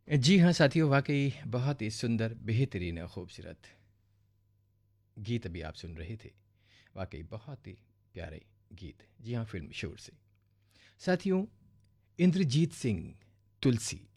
जी हाँ साथियों, वाकई बहुत ही सुंदर, बेहतरीन और खूबसूरत गीत अभी आप सुन रहे थे। वाकई बहुत ही प्यारे गीत। जी हाँ, फिल्म शोर से। साथियों, इंद्रजीत सिंह तुलसी